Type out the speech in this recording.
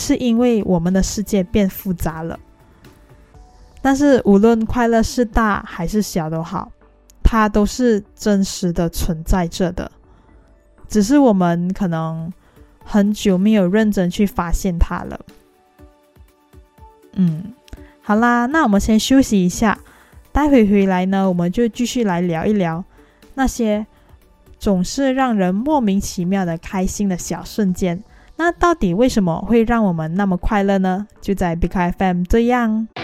是因为我们的世界变复杂了。但是无论快乐是大还是小都好，它都是真实的存在着的，只是我们可能很久没有认真去发现它了。好啦，那我们先休息一下，待会回来呢，我们就继续来聊一聊那些总是让人莫名其妙的开心的小瞬间。那到底为什么会让我们那么快乐呢？就在 Big FM 这样。